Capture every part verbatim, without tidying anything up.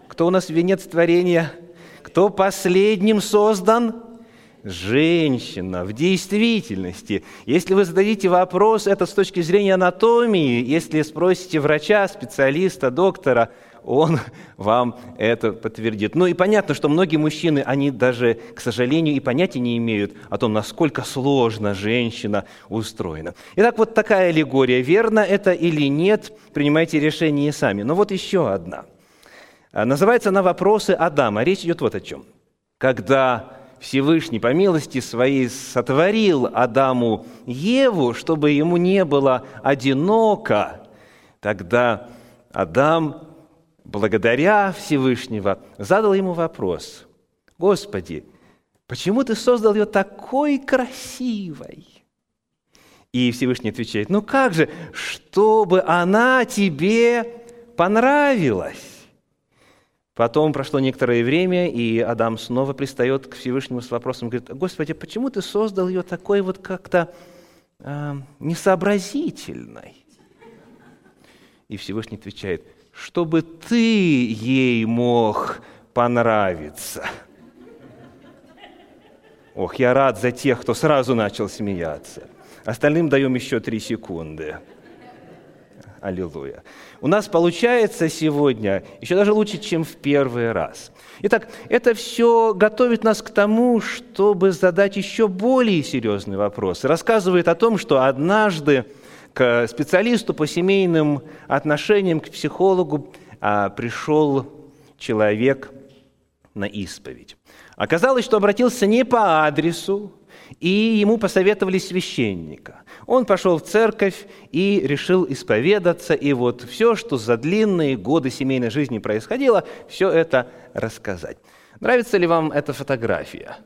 Кто у нас венец творения? Кто последним создан? Женщина. В действительности, если вы зададите вопрос это с точки зрения анатомии, если спросите врача, специалиста, доктора, он вам это подтвердит. Ну и понятно, что многие мужчины, они даже, к сожалению, и понятия не имеют о том, насколько сложно женщина устроена. Итак, вот такая аллегория. Верно это или нет, принимайте решение сами. Но вот еще одна. Называется она «Вопросы Адама». Речь идет вот о чем. Когда Всевышний по милости своей сотворил Адаму Еву, чтобы ему не было одиноко, тогда Адам, благодаря Всевышнего, задал ему вопрос: «Господи, почему ты создал ее такой красивой?» И Всевышний отвечает: «Ну как же, чтобы она тебе понравилась». Потом прошло некоторое время, и Адам снова пристает к Всевышнему с вопросом, говорит: «Господи, почему ты создал ее такой вот как-то э, несообразительной?» И Всевышний отвечает: «Чтобы ты ей мог понравиться». Ох, я рад за тех, кто сразу начал смеяться. Остальным даем еще три секунды. Аллилуйя. У нас получается сегодня еще даже лучше, чем в первый раз. Итак, это все готовит нас к тому, чтобы задать еще более серьезный вопрос. Рассказывает о том, что однажды к специалисту по семейным отношениям, к психологу, пришел человек на исповедь. Оказалось, что обратился не по адресу, и ему посоветовали священника. Он пошел в церковь и решил исповедаться, и вот все, что за длинные годы семейной жизни происходило, все это рассказать. Нравится ли вам эта фотография?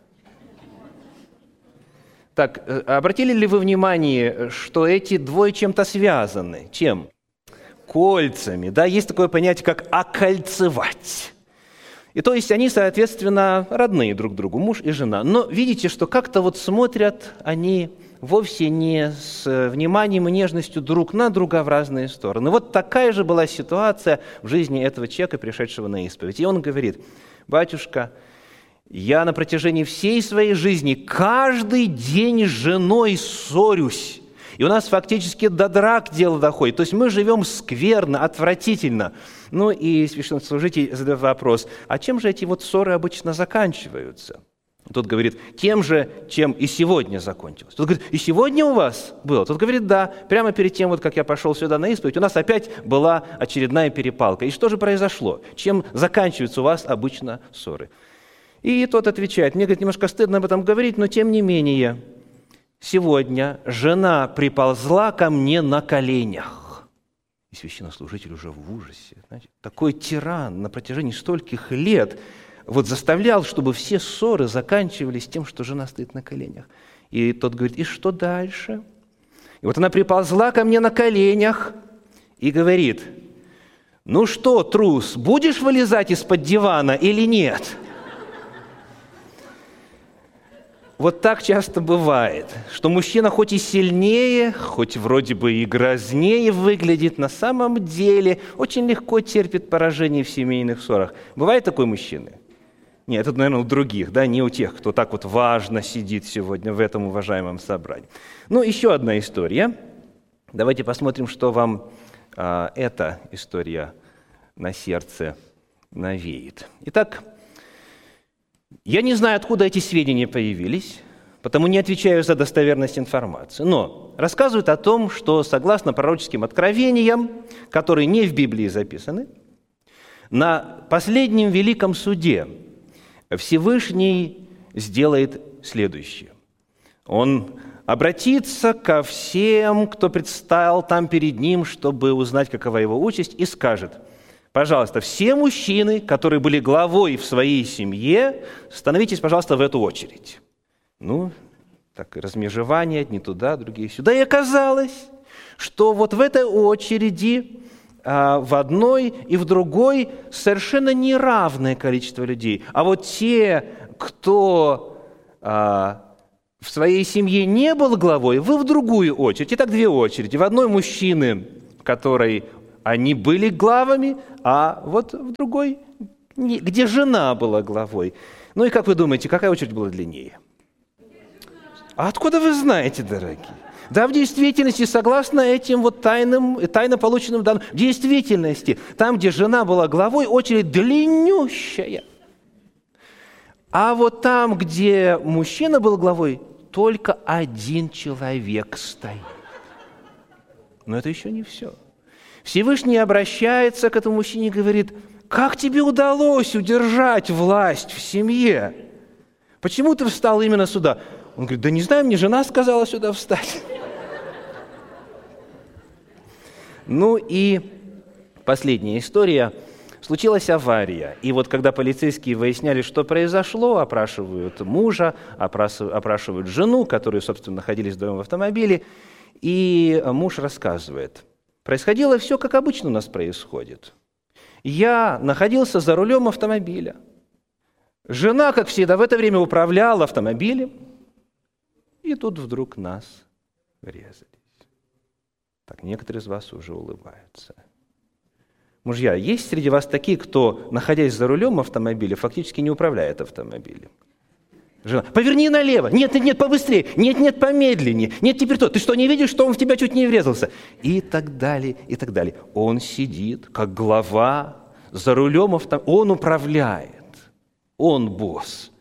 Так, обратили ли вы внимание, что эти двое чем-то связаны? Чем? Кольцами. Да, есть такое понятие, как «окольцевать». И то есть они, соответственно, родные друг другу, муж и жена. Но видите, что как-то вот смотрят они вовсе не с вниманием и нежностью друг на друга в разные стороны. Вот такая же была ситуация в жизни этого человека, пришедшего на исповедь. И он говорит: «Батюшка, я на протяжении всей своей жизни каждый день с женой ссорюсь. И у нас фактически до драк дело доходит. То есть мы живем скверно, отвратительно». Ну и священнослужитель задает вопрос: а чем же эти вот ссоры обычно заканчиваются? Тот говорит: тем же, чем и сегодня закончилось. Тот говорит: и сегодня у вас было? Тот говорит: да, прямо перед тем, вот как я пошел сюда на исповедь, у нас опять была очередная перепалка. И что же произошло? Чем заканчиваются у вас обычно ссоры? И тот отвечает: мне, говорит, немножко стыдно об этом говорить, но тем не менее, сегодня жена приползла ко мне на коленях. И священнослужитель уже в ужасе. Знаете, такой тиран на протяжении стольких лет вот заставлял, чтобы все ссоры заканчивались тем, что жена стоит на коленях. И тот говорит: и что дальше? И вот она приползла ко мне на коленях и говорит: ну что, трус, будешь вылезать из-под дивана или нет? Вот так часто бывает, что мужчина хоть и сильнее, хоть вроде бы и грознее выглядит, на самом деле очень легко терпит поражение в семейных ссорах. Бывает такой мужчина? Нет, это, наверное, у других, да, не у тех, кто так вот важно сидит сегодня в этом уважаемом собрании. Ну, еще одна история. Давайте посмотрим, что вам а, эта история на сердце навеет. Итак, я не знаю, откуда эти сведения появились, потому не отвечаю за достоверность информации. Но рассказывают о том, что согласно пророческим откровениям, которые не в Библии записаны, на последнем великом суде Всевышний сделает следующее. Он обратится ко всем, кто предстал там перед ним, чтобы узнать, какова его участь, и скажет: пожалуйста, все мужчины, которые были главой в своей семье, становитесь, пожалуйста, в эту очередь. Ну, так, размежевание, одни туда, другие сюда. И оказалось, что вот в этой очереди, а, в одной и в другой совершенно неравное количество людей. А вот те, кто а, в своей семье не был главой, вы в другую очередь. Итак, две очереди. В одной мужчины, который... Они были главами, а вот в другой где жена была главой. Ну и как вы думаете, какая очередь была длиннее? А откуда вы знаете, дорогие? Да, в действительности, согласно этим вот тайным, тайно полученным данным, в действительности, там, где жена была главой, очередь длиннющая. А вот там, где мужчина был главой, только один человек стоит. Но это еще не все. Всевышний обращается к этому мужчине и говорит: как тебе удалось удержать власть в семье? Почему ты встал именно сюда? Он говорит: да не знаю, мне жена сказала сюда встать. Ну и последняя история. Случилась авария. И вот когда полицейские выясняли, что произошло, опрашивают мужа, опрашивают жену, которые, собственно, находились вдвоем в автомобиле, и муж рассказывает: происходило все, как обычно у нас происходит. Я находился за рулем автомобиля. Жена, как всегда, в это время управляла автомобилем, и тут вдруг нас врезались. Так, некоторые из вас уже улыбаются. Мужья, есть среди вас такие, кто, находясь за рулем автомобиля, фактически не управляет автомобилем? Жена: поверни налево. Нет, нет, нет, побыстрее. Нет, нет, помедленнее. Нет, теперь то. Ты что, не видишь, что он в тебя чуть не врезался? И так далее, и так далее. Он сидит, как глава, за рулем автомобиля. Он управляет. Он босс.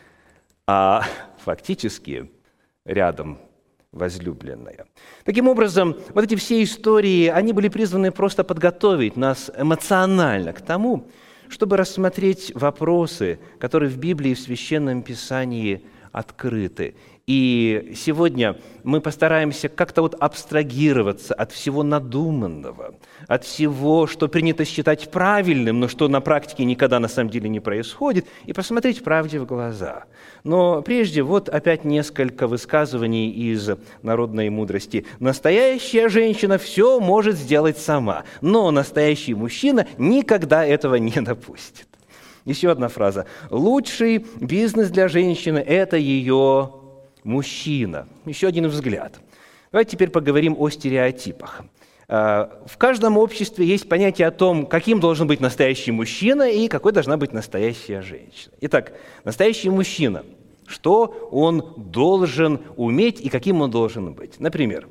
А фактически рядом возлюбленная. Таким образом, вот эти все истории, они были призваны просто подготовить нас эмоционально к тому, чтобы рассмотреть вопросы, которые в Библии и в Священном Писании открыты. И сегодня мы постараемся как-то вот абстрагироваться от всего надуманного, от всего, что принято считать правильным, но что на практике никогда на самом деле не происходит, и посмотреть правде в глаза. Но прежде вот опять несколько высказываний из народной мудрости. Настоящая женщина все может сделать сама, но настоящий мужчина никогда этого не допустит. Еще одна фраза. Лучший бизнес для женщины – это ее мужчина. Еще один взгляд. Давайте теперь поговорим о стереотипах. В каждом обществе есть понятие о том, каким должен быть настоящий мужчина и какой должна быть настоящая женщина. Итак, настоящий мужчина. Что он должен уметь и каким он должен быть? Например,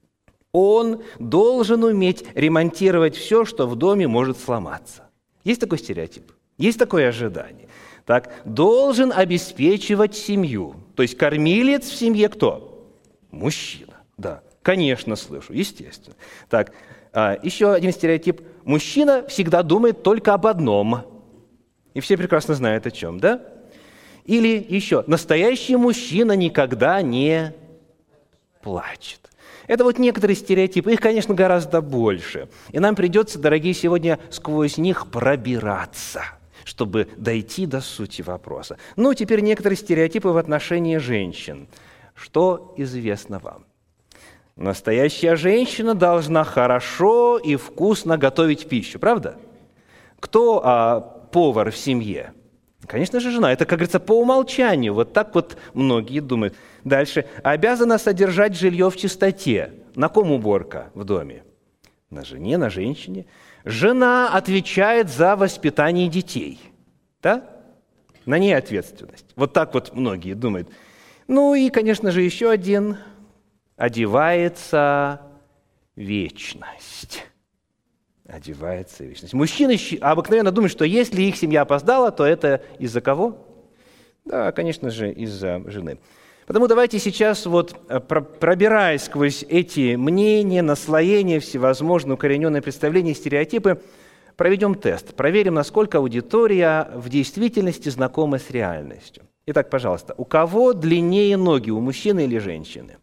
он должен уметь ремонтировать все, что в доме может сломаться. Есть такой стереотип? Есть такое ожидание? Так, должен обеспечивать семью. То есть кормилец в семье кто? Мужчина. Да, конечно, слышу, естественно. Так, а, еще один стереотип. Мужчина всегда думает только об одном. И все прекрасно знают о чем, да? Или еще, настоящий мужчина никогда не плачет. Это вот некоторые стереотипы, их, конечно, гораздо больше. И нам придется, дорогие, сегодня сквозь них пробираться, чтобы дойти до сути вопроса. Ну, теперь некоторые стереотипы в отношении женщин. Что известно вам? Настоящая женщина должна хорошо и вкусно готовить пищу, правда? Кто а, повар в семье? Конечно же, жена. Это, как говорится, по умолчанию. Вот так вот многие думают. Дальше. Обязана содержать жилье в чистоте. На ком уборка в доме? На жене, на женщине. Жена отвечает за воспитание детей. Да? На ней ответственность. Вот так вот многие думают. Ну и, конечно же, еще один. Одевается вечность. Одевается вечность. Мужчины обыкновенно думают, что если их семья опоздала, то это из-за кого? Да, конечно же, из-за жены. Потому давайте сейчас, вот, пробираясь сквозь эти мнения, наслоения, всевозможные укорененные представления, стереотипы, проведем тест, проверим, насколько аудитория в действительности знакома с реальностью. Итак, пожалуйста, у кого длиннее ноги, у мужчины или женщины?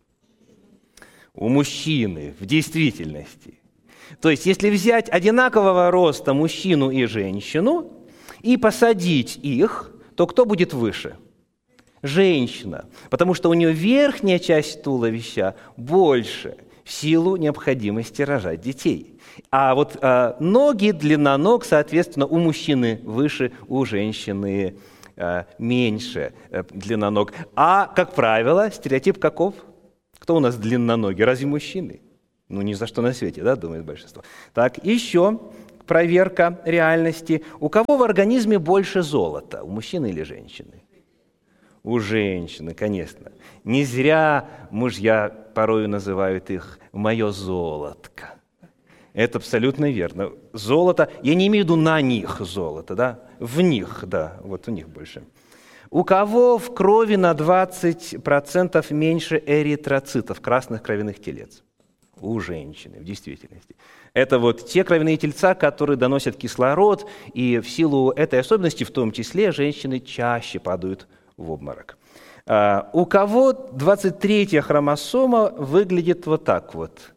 У мужчины, в действительности. То есть, если взять одинакового роста мужчину и женщину и посадить их, то кто будет выше? Женщина, потому что у нее верхняя часть туловища больше в силу необходимости рожать детей. А вот э, ноги, длина ног, соответственно, у мужчины выше, у женщины э, меньше э, длина ног. А, как правило, стереотип каков? Кто у нас длинноногий? Разве мужчины? Ну, ни за что на свете, да, думает большинство. Так, еще проверка реальности. У кого в организме больше золота, у мужчины или женщины? У женщины, конечно. Не зря мужья порою называют их «моё золотко». Это абсолютно верно. Золото, я не имею в виду на них золото, да? В них, да, вот у них больше. У кого в крови на двадцать процентов меньше эритроцитов, красных кровяных телец? У женщины, в действительности. Это вот те кровяные тельца, которые доносят кислород, и в силу этой особенности, в том числе, женщины чаще падают в обморок. А у кого двадцать третья хромосома выглядит вот так вот.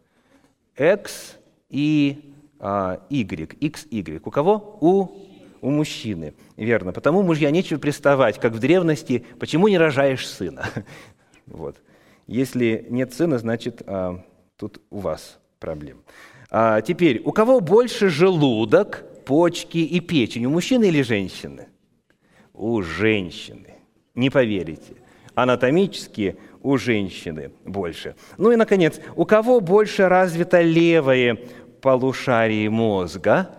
X и а, Y, X Y. У кого? У У мужчины, верно. Потому, мужья, нечего приставать, как в древности, почему не рожаешь сына? Вот. Если нет сына, значит, а, тут у вас проблем. А теперь, у кого больше желудок, почки и печень, у мужчины или женщины? У женщины. Не поверите. Анатомически у женщины больше. Ну и, наконец, у кого больше развито левое полушарие мозга?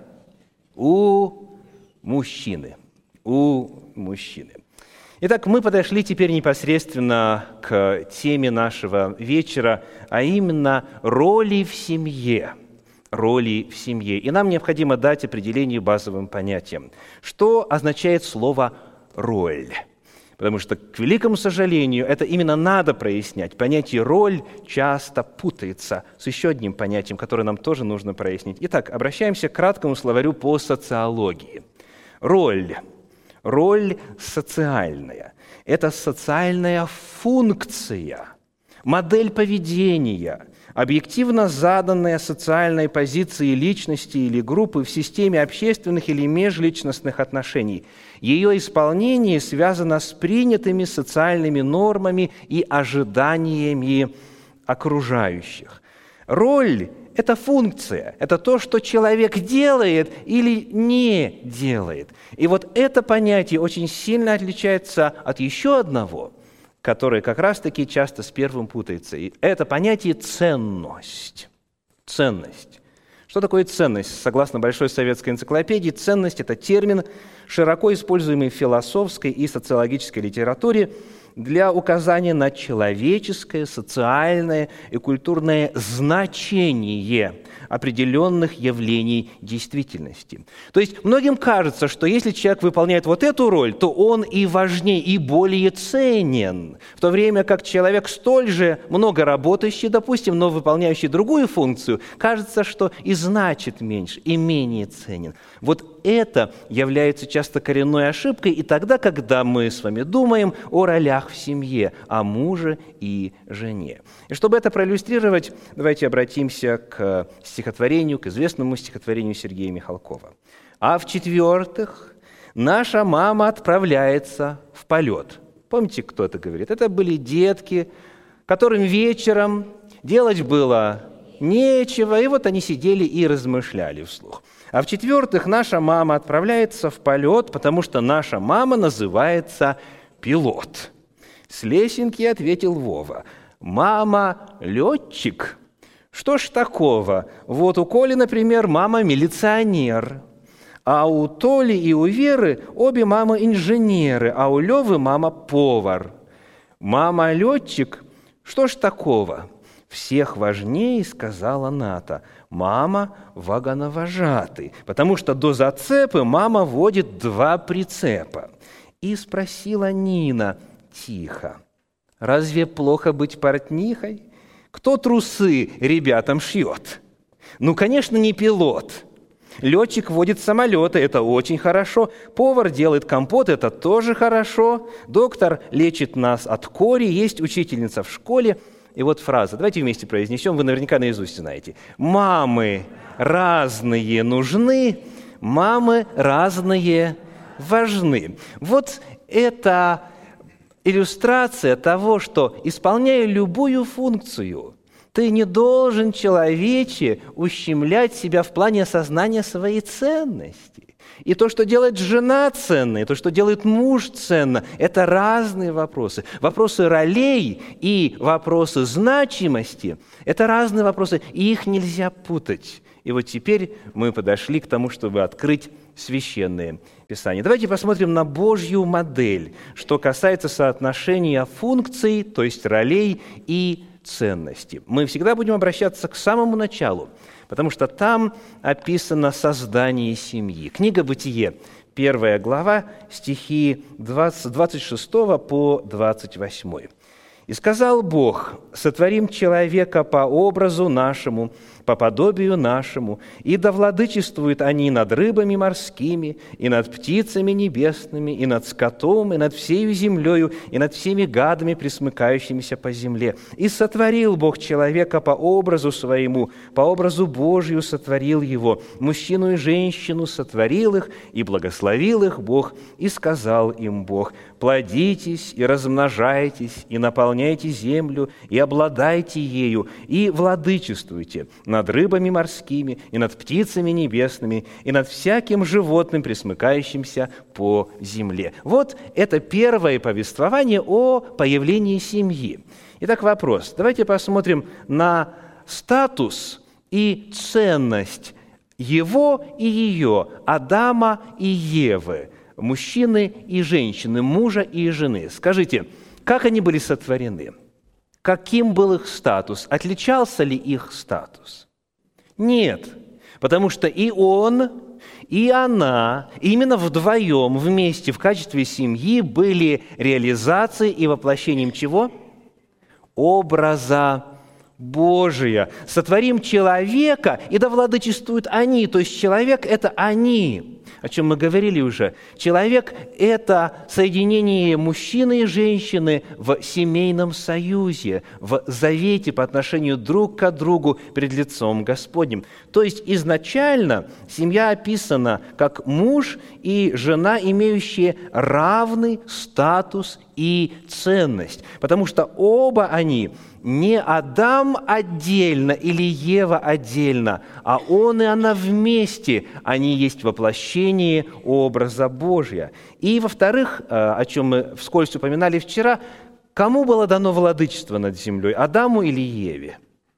У мужчины. У мужчины. Итак, мы подошли теперь непосредственно к теме нашего вечера, а именно роли в семье. Роли в семье. И нам необходимо дать определение базовым понятиям. Что означает слово «роль»? Потому что, к великому сожалению, это именно надо прояснять. Понятие «роль» часто путается с еще одним понятием, которое нам тоже нужно прояснить. Итак, обращаемся к краткому словарю по социологии. Роль. Роль социальная. Это социальная функция, модель поведения, объективно заданная социальной позиции личности или группы в системе общественных или межличностных отношений. Ее исполнение связано с принятыми социальными нормами и ожиданиями окружающих. Роль – это функция, это то, что человек делает или не делает. И вот это понятие очень сильно отличается от еще одного, которое как раз-таки часто с первым путается. И это понятие «ценность». Ценность. Что такое ценность? Согласно Большой советской энциклопедии, ценность – это термин, широко используемый в философской и социологической литературе для указания на человеческое, социальное и культурное значение определенных явлений действительности. То есть многим кажется, что если человек выполняет вот эту роль, то он и важнее, и более ценен, в то время как человек столь же много работающий, допустим, но выполняющий другую функцию, кажется, что и значит меньше, и менее ценен. Вот это является часто коренной ошибкой и тогда, когда мы с вами думаем о ролях в семье, о муже и жене. И чтобы это проиллюстрировать, давайте обратимся к стихотворению, к известному стихотворению Сергея Михалкова. А в-четвертых, наша мама отправляется в полет. Помните, кто это говорит? Это были детки, которым вечером делать было нечего, и вот они сидели и размышляли вслух. А в-четвертых, наша мама отправляется в полет, потому что наша мама называется пилот. С лесенки ответил Вова: «Мама летчик». Что ж такого? Вот у Коли, например, мама милиционер, а у Толи и у Веры обе мамы инженеры, а у Левы мама повар. Мама летчик. Что ж такого? Всех важнее, сказала Ната, мама вагоновожатый, потому что до зацепы мама водит два прицепа. И спросила Нина тихо: разве плохо быть портнихой? Кто трусы ребятам шьет? Ну, конечно, не пилот. Летчик водит самолеты, это очень хорошо. Повар делает компот, это тоже хорошо. Доктор лечит нас от кори, есть учительница в школе. И вот фраза, давайте вместе произнесем, вы наверняка наизусть знаете. Мамы разные нужны, мамы разные важны. Вот это иллюстрация того, что, исполняя любую функцию, ты не должен, человече, ущемлять себя в плане осознания своей ценности. И то, что делает жена ценно, и то, что делает муж ценно, это разные вопросы. Вопросы ролей и вопросы значимости – это разные вопросы, и их нельзя путать. И вот теперь мы подошли к тому, чтобы открыть Священное Писание. Давайте посмотрим на Божью модель, что касается соотношения функций, то есть ролей и ценностей. Мы всегда будем обращаться к самому началу, потому что там описано создание семьи. Книга «Бытие», первая глава, стихи с двадцать шестого по двадцать восьмой. «И сказал Бог: сотворим человека по образу нашему, по подобию нашему, и да владычествуют они над рыбами морскими, и над птицами небесными, и над скотом, и над всею землею, и над всеми гадами, пресмыкающимися по земле. И сотворил Бог человека по образу своему, по образу Божию сотворил его, мужчину и женщину сотворил их, и благословил их Бог, и сказал им Бог: плодитесь и размножайтесь, и наполняйте землю, и обладайте ею, и владычествуйте над рыбами морскими, и над птицами небесными, и над всяким животным, пресмыкающимся по земле». Вот это первое повествование о появлении семьи. Итак, вопрос. Давайте посмотрим на статус и ценность его и ее, Адама и Евы, мужчины и женщины, мужа и жены. Скажите, как они были сотворены? Каким был их статус? Отличался ли их статус? Нет, потому что и он, и она, именно вдвоем, вместе, в качестве семьи, были реализацией и воплощением чего? Образа Божия. Сотворим человека, и да владычествуют они. То есть человек – это они, о чем мы говорили уже. Человек – это соединение мужчины и женщины в семейном союзе, в завете по отношению друг к другу пред лицом Господним. То есть изначально семья описана как муж и жена, имеющие равный статус и ценность, потому что оба они не Адам отдельно или Ева отдельно, а он и она вместе, они есть воплощение образа Божия. И, во-вторых, о чем мы вскользь упоминали вчера, кому было дано владычество над землей, Адаму или Еве?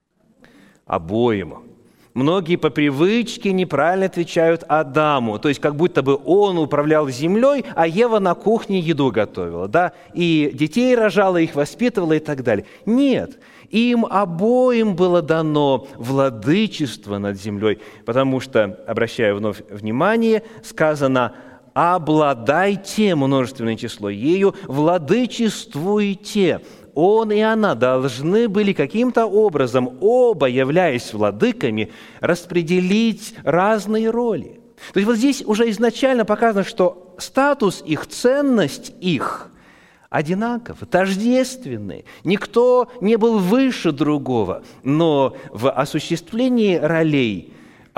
Обоим. Многие по привычке неправильно отвечают Адаму, то есть как будто бы он управлял землей, а Ева на кухне еду готовила, да, и детей рожала, их воспитывала и так далее. Нет, им обоим было дано владычество над землей, потому что, обращаю вновь внимание, сказано: «обладайте», множественное число, ею, «владычествуйте». Он и она должны были каким-то образом, оба являясь владыками, распределить разные роли. То есть вот здесь уже изначально показано, что статус их, ценность их одинаковы, тождественны. Никто не был выше другого, но в осуществлении ролей,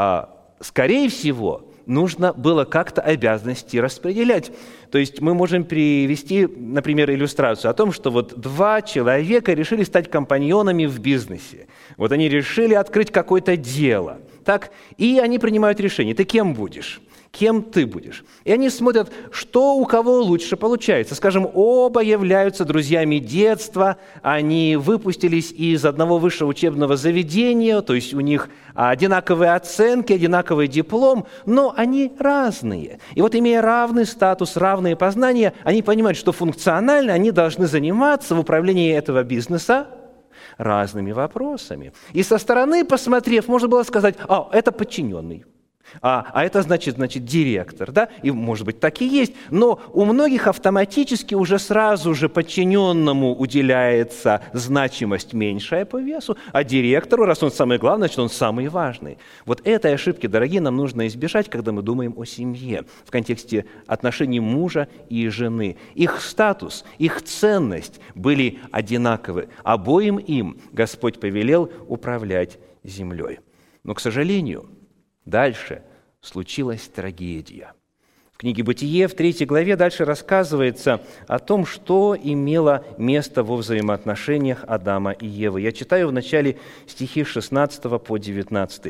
скорее всего, нужно было как-то обязанности распределять. То есть мы можем привести, например, иллюстрацию о том, что вот два человека решили стать компаньонами в бизнесе. Вот они решили открыть какое-то дело. Так? И они принимают решение: ты кем будешь? Кем ты будешь? И они смотрят, что у кого лучше получается. Скажем, оба являются друзьями детства, они выпустились из одного высшего учебного заведения, то есть у них одинаковые оценки, одинаковый диплом, но они разные. И вот, имея равный статус, равные познания, они понимают, что функционально они должны заниматься в управлении этого бизнеса разными вопросами. И со стороны, посмотрев, можно было сказать: «А, это подчиненный». А, а это значит, значит, директор, да? И, может быть, так и есть. Но у многих автоматически уже сразу же подчиненному уделяется значимость меньшая по весу, а директору, раз он самый главный, значит, он самый важный. Вот этой ошибки, дорогие, нам нужно избежать, когда мы думаем о семье в контексте отношений мужа и жены. Их статус, их ценность были одинаковы. Обоим им Господь повелел управлять землей. Но, к сожалению, дальше случилась трагедия. В книге «Бытие» в третьей главе дальше рассказывается о том, что имело место во взаимоотношениях Адама и Евы. Я читаю в начале стихи с шестнадцатого по девятнадцатый.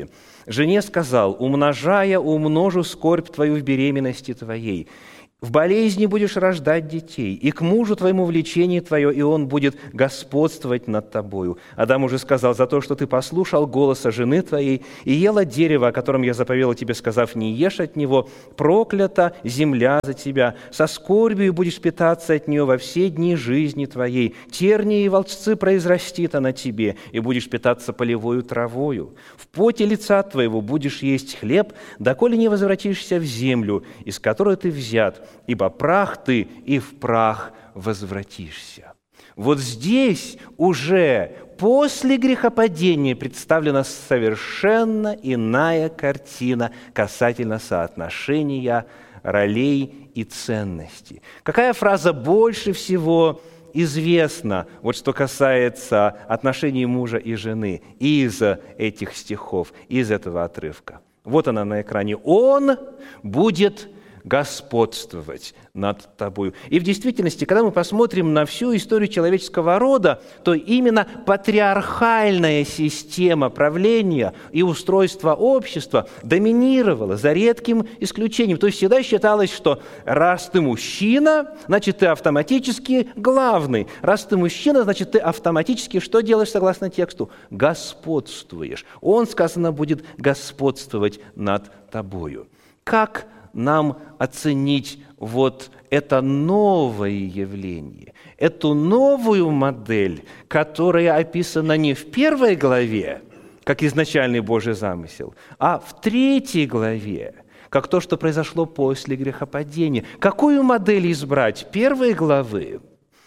Жене сказал: умножая, умножу скорбь твою в беременности твоей. В болезни будешь рождать детей, и к мужу твоему влечение твое, и он будет господствовать над тобою. Адам уже сказал: за то, что ты послушал голоса жены твоей и ел от дерева, о котором я заповедал тебе, сказав: не ешь от него, проклята земля за тебя. Со скорбью будешь питаться от нее во все дни жизни твоей. Тернии и волчцы произрастит она тебе, и будешь питаться полевою травою. В поте лица твоего будешь есть хлеб, доколе не возвратишься в землю, из которой ты взят, ибо прах ты, и в прах возвратишься». Вот здесь уже после грехопадения представлена совершенно иная картина касательно соотношения ролей и ценностей. Какая фраза больше всего известна, вот что касается отношений мужа и жены, из этих стихов, из этого отрывка? Вот она на экране. «Он будет господствовать над тобою». И в действительности, когда мы посмотрим на всю историю человеческого рода, то именно патриархальная система правления и устройства общества доминировала, за редким исключением. То есть всегда считалось, что раз ты мужчина, значит, ты автоматически главный. Раз ты мужчина, значит, ты автоматически что делаешь согласно тексту? Господствуешь. Он, сказано, будет господствовать над тобою. Как нам оценить вот это новое явление, эту новую модель, которая описана не в первой главе, как изначальный Божий замысел, а в третьей главе, как то, что произошло после грехопадения? Какую модель избрать, первой главы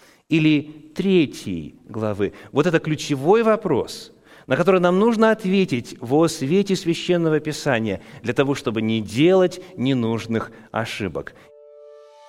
или третьей главы? Вот это ключевой вопрос, на который нам нужно ответить во свете Священного Писания для того, чтобы не делать ненужных ошибок.